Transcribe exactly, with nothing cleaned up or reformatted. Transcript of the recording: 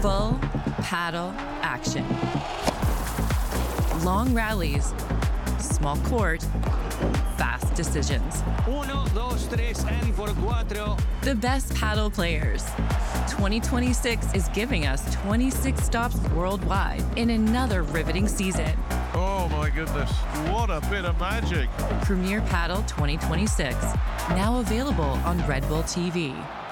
Full paddle action. Long rallies, small court, fast decisions. Uno, dos, tres, and por cuatro. The best paddle players. twenty twenty-six is giving us twenty-six stops worldwide in another riveting season. Oh my goodness, what a bit of magic. Premier Paddle twenty twenty-six, now available on Red Bull T V.